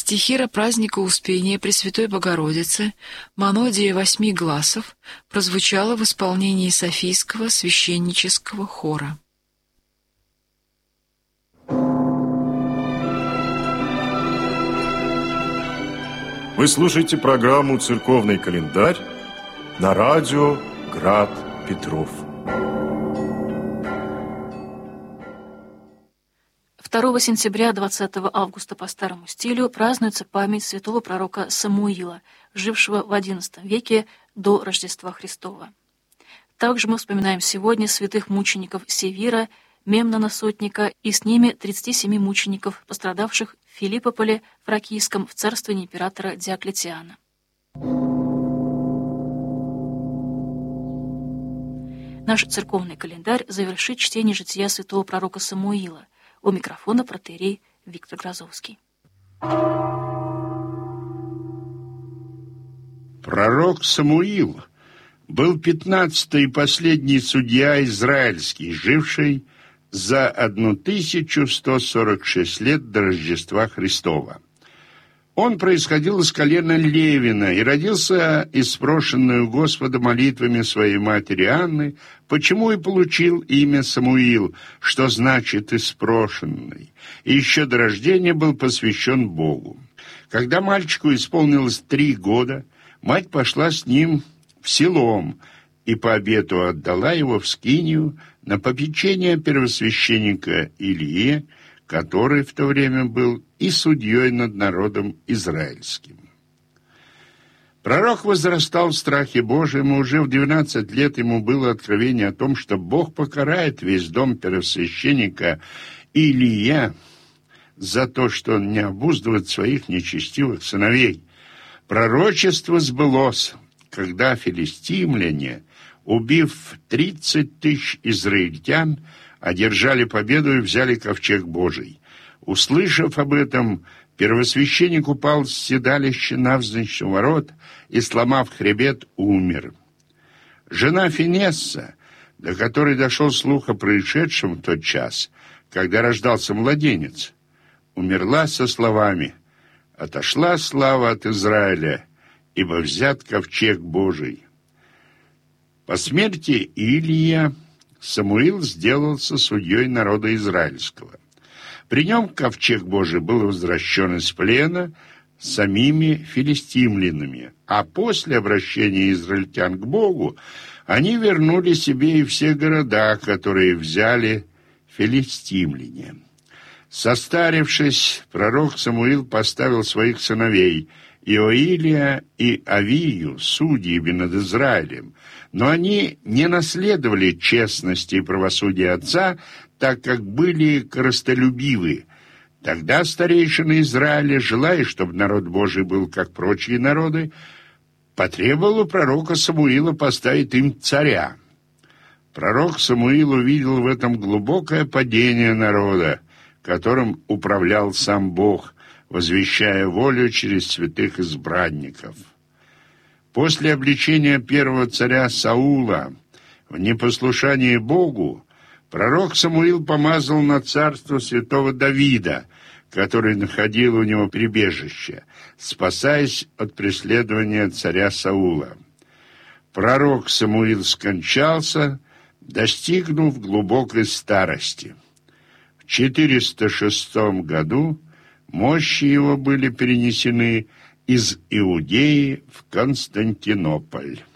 Стихира праздника Успения Пресвятой Богородицы «Монодия 8 гласов» прозвучала в исполнении Софийского священнического хора. Вы слушаете программу «Церковный календарь» на радио «Град Петров». 2 сентября 20 августа по старому стилю празднуется память святого пророка Самуила, жившего в XI веке до Рождества Христова. Также мы вспоминаем сегодня святых мучеников Севира, Мемнона Сотника и с ними 37 мучеников, пострадавших в Филиппополе Фракийском в царствовании императора Диоклетиана. Наш церковный календарь завершит чтение жития святого пророка Самуила. У микрофона протоиерей Виктор Грозовский. Пророк Самуил был 15-й и последний судья израильский, живший за 1146 лет до Рождества Христова. Он происходил из колена Левина и родился испрошенный у Господа молитвами своей матери Анны, почему и получил имя Самуил, что значит «испрошенный», и еще до рождения был посвящен Богу. Когда мальчику исполнилось 3 года, мать пошла с ним в Силом и по обету отдала его в скинию на попечение первосвященника Илии, который в то время был и судьей над народом израильским. Пророк возрастал в страхе Божьем, и уже в 12 лет ему было откровение о том, что Бог покарает весь дом первосвященника Илия за то, что он не обуздывает своих нечестивых сыновей. Пророчество сбылось, когда филистимляне, убив 30 тысяч израильтян, одержали победу и взяли ковчег Божий. Услышав об этом, первосвященник упал с седалища навзничь у ворот и, сломав хребет, умер. Жена Финесса, до которой дошел слух о происшедшем в тот час, когда рождался младенец, умерла со словами: «Отошла слава от Израиля, ибо взят ковчег Божий». По смерти Илия Самуил сделался судьей народа израильского. При нем ковчег Божий был возвращен из плена самими филистимлянами, а после обращения израильтян к Богу они вернули себе и все города, которые взяли филистимляне. Состарившись, пророк Самуил поставил своих сыновей Иоилия и Авию судьями над Израилем, но они не наследовали честности и правосудия отца, так как были корыстолюбивы. Тогда старейшины Израиля, желая, чтобы народ Божий был как прочие народы, потребовал у пророка Самуила поставить им царя. Пророк Самуил увидел в этом глубокое падение народа, которым управлял сам Бог, возвещая волю через святых избранников. После обличения первого царя Саула в непослушании Богу, пророк Самуил помазал на царство святого Давида, который находил у него прибежище, спасаясь от преследования царя Саула. Пророк Самуил скончался, достигнув глубокой старости. В 406 году мощи его были перенесены из Иудеи в Константинополь.